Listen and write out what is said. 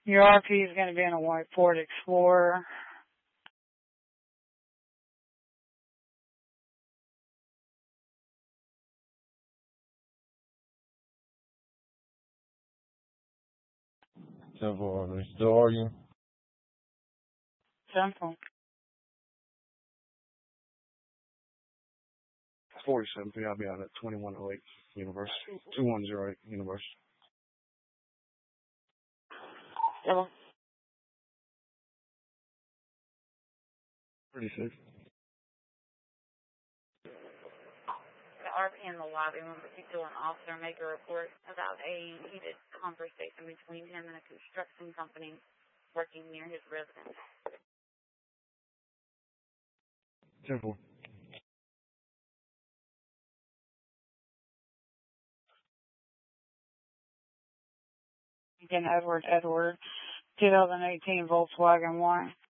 Your RP is going to be in a white Ford Explorer. Simple. Still arguing? Simple. 47. I'll be out at 2108 University. 2108 University. Simple. 36. The RP in the lobby, one particular officer make a report about a heated conversation between him and a construction company working near his residence. Simple. Again, Edward, 2018 Volkswagen Y.